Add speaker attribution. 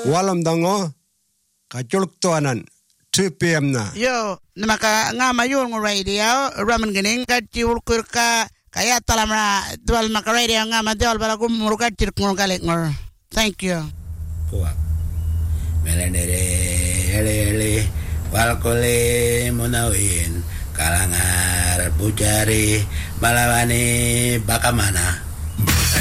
Speaker 1: Walam dango kajuluk tuanan 2 PM na.
Speaker 2: Yo, namaka nga mayul ng radio, raman ganing kajul ka kaya talamra dual maka radio nga madual bala gumuro kajir kung galik ngor. Thank you.
Speaker 3: Puak. Melenere walkole munawin kalangar bujari malawani bakamana.